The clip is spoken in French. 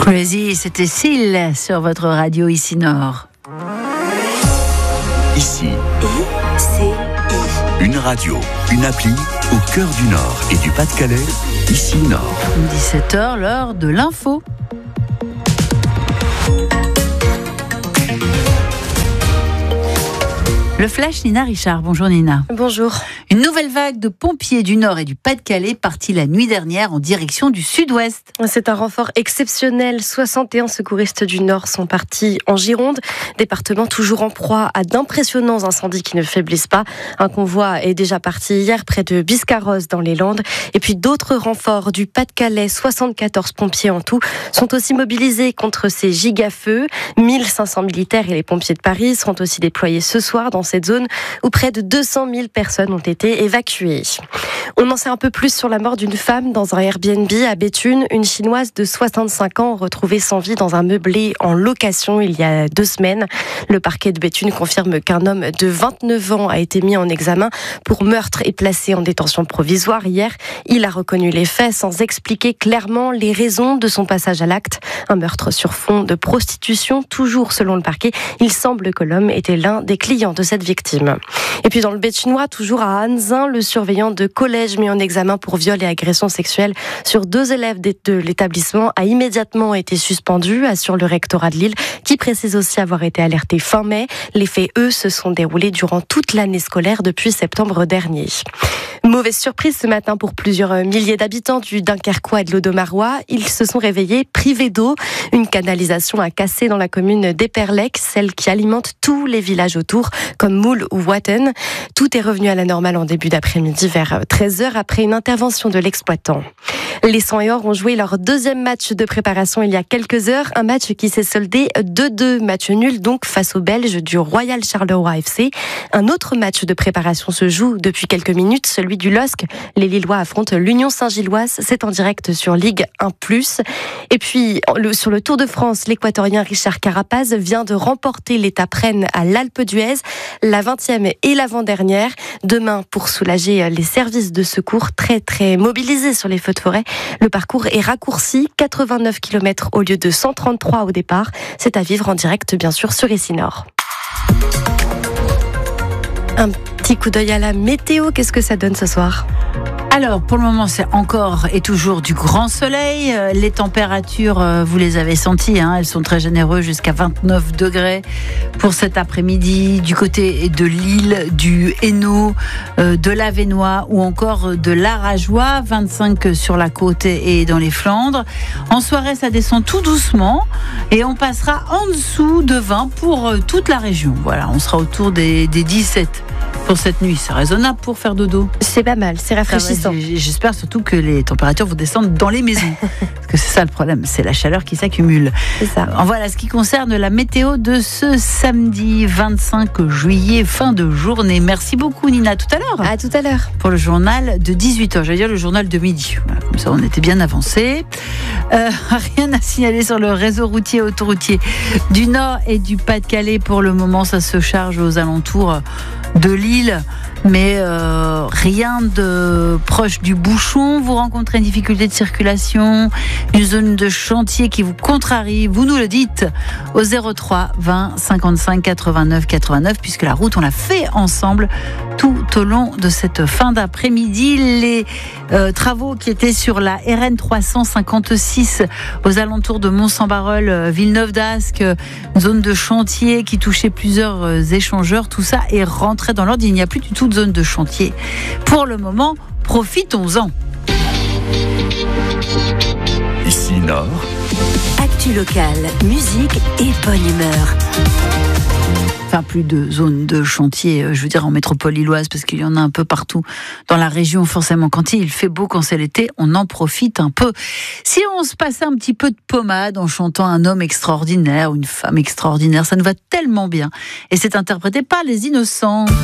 Poésie, c'était Syl sur votre radio Ici Nord. Ici, I-C-I. une radio, une appli au cœur du Nord et du Pas-de-Calais, Ici Nord. 17h, l'heure de l'info. Le flash, Nina Richard. Bonjour Nina. Bonjour. Une nouvelle vague de pompiers du Nord et du Pas-de-Calais partie la nuit dernière en direction du Sud-Ouest. C'est un renfort exceptionnel. 61 secouristes du Nord sont partis en Gironde, département toujours en proie à d'impressionnants incendies qui ne faiblissent pas. Un convoi est déjà parti hier près de Biscarrosse dans les Landes. Et puis d'autres renforts du Pas-de-Calais, 74 pompiers en tout, sont aussi mobilisés contre ces gigafeux. 1500 militaires et les pompiers de Paris seront aussi déployés ce soir dans cette zone où près de 200 000 personnes ont été évacuées. On en sait un peu plus sur la mort d'une femme dans un Airbnb à Béthune. Une Chinoise de 65 ans retrouvée sans vie dans un meublé en location il y a 2 semaines. Le parquet de Béthune confirme qu'un homme de 29 ans a été mis en examen pour meurtre et placé en détention provisoire hier. Il a reconnu les faits sans expliquer clairement les raisons de son passage à l'acte. Un meurtre sur fond de prostitution, toujours selon le parquet. Il semble que l'homme était l'un des clients de cette victime. Et puis dans le Béthunois, toujours à Anzin, le surveillant de collège mis en examen pour viol et agression sexuelle sur 2 élèves de l'établissement a immédiatement été suspendu, assure le rectorat de Lille, qui précise aussi avoir été alerté fin mai. Les faits, eux, se sont déroulés durant toute l'année scolaire depuis septembre dernier. Mauvaise surprise ce matin pour plusieurs milliers d'habitants du Dunkerquois et de l'Audomarois. Ils se sont réveillés privés d'eau. Une canalisation a cassé dans la commune d'Eperlec, celle qui alimente tous les villages autour, comme Moule ou Watten. Tout est revenu à la normale en début d'après-midi vers 13h après une intervention de l'exploitant. Les 100 et Or ont joué leur 2e match de préparation il y a quelques heures. Un match qui s'est soldé 2-2, match nul donc face aux Belges du Royal Charleroi FC. Un autre match de préparation se joue depuis quelques minutes, celui du LOSC. Les Lillois affrontent l'Union Saint-Gilloise. C'est en direct sur Ligue 1+. Et puis, sur le Tour de France, l'Équatorien Richard Carapaz vient de remporter l'étape Rennes à l'Alpe d'Huez, la 20e et l'avant-dernière. Demain, pour soulager les services de secours très mobilisés sur les feux de forêt, le parcours est raccourci, 89 km au lieu de 133 au départ. C'est à vivre en direct, bien sûr, sur Ici Nord. Un petit coup d'œil à la météo, qu'est-ce que ça donne ce soir ? Alors, pour le moment, c'est encore et toujours du grand soleil. Les températures, vous les avez senties, elles sont très généreuses, jusqu'à 29 degrés pour cet après-midi, du côté de Lille, du Hainaut, de l'Avesnois ou encore de l'Arageois, 25 sur la côte et dans les Flandres. En soirée, ça descend tout doucement et on passera en dessous de 20 pour toute la région. Voilà, on sera autour des 17 pour cette nuit. C'est raisonnable pour faire dodo. C'est pas mal, c'est rafraîchissant. J'espère surtout que les températures vont descendre dans les maisons. Parce que c'est ça le problème, c'est la chaleur qui s'accumule. C'est ça. Voilà ce qui concerne la météo de ce samedi 25 juillet, fin de journée. Merci beaucoup Nina, à tout à l'heure. À tout à l'heure. Pour le journal de 18h, j'allais dire le journal de midi. Voilà, comme ça on était bien avancé. Rien à signaler sur le réseau routier autoroutier du Nord et du Pas-de-Calais. Pour le moment, ça se charge aux alentours de Lille, mais rien de proche du bouchon. Vous rencontrez une difficulté de circulation, une zone de chantier qui vous contrarie, vous nous le dites au 03 20 55 89 89, puisque la route on l'a fait ensemble tout au long de cette fin d'après-midi. Les travaux qui étaient sur la RN 356 aux alentours de Mont-Saint-Barreul, Villeneuve d'Ascq, zone de chantier qui touchait plusieurs échangeurs, tout ça est rentré dans l'ordre. Il n'y a plus du tout de zone de chantier pour le moment, profitons-en. Ici Nord. Actu locale, musique et bonne humeur. Enfin, plus de zones de chantier, je veux dire en métropole lilloise, parce qu'il y en a un peu partout dans la région. Forcément, quand il fait beau, quand c'est l'été, on en profite un peu. Si on se passait un petit peu de pommade en chantant un homme extraordinaire ou une femme extraordinaire, ça nous va tellement bien. Et c'est interprété par Les Innocents.